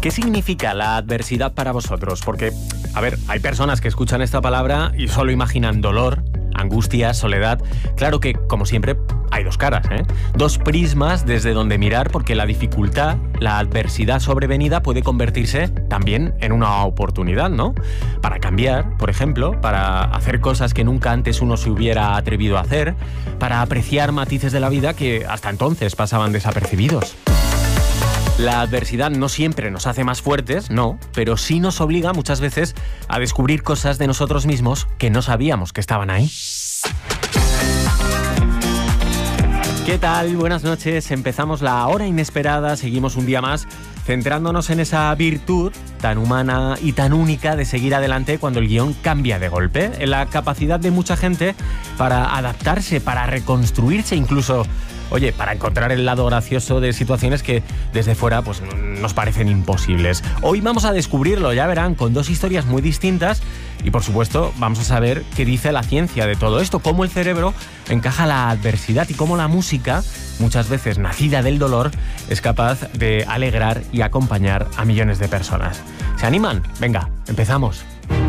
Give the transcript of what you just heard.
¿Qué significa la adversidad para vosotros? Porque, a ver, hay personas que escuchan esta palabra y solo imaginan dolor, angustia, soledad. Claro que, como siempre, hay dos caras, ¿eh? Dos prismas desde donde mirar, porque la dificultad, la adversidad sobrevenida puede convertirse también en una oportunidad, ¿no? Para cambiar, por ejemplo, para hacer cosas que nunca antes uno se hubiera atrevido a hacer, para apreciar matices de la vida que hasta entonces pasaban desapercibidos. La adversidad no siempre nos hace más fuertes, no, pero sí nos obliga muchas veces a descubrir cosas de nosotros mismos que no sabíamos que estaban ahí. ¿Qué tal? Buenas noches. Empezamos la hora inesperada, seguimos un día más centrándonos en esa virtud tan humana y tan única de seguir adelante cuando el guión cambia de golpe, en la capacidad de mucha gente para adaptarse, para reconstruirse, incluso, oye, para encontrar el lado gracioso de situaciones que desde fuera pues nos parecen imposibles. Hoy vamos a descubrirlo, ya verán, con dos historias muy distintas y, por supuesto, vamos a saber qué dice la ciencia de todo esto, cómo el cerebro encaja la adversidad y cómo la música, muchas veces nacida del dolor, es capaz de alegrar y acompañar a millones de personas. ¿Se animan? Venga, empezamos.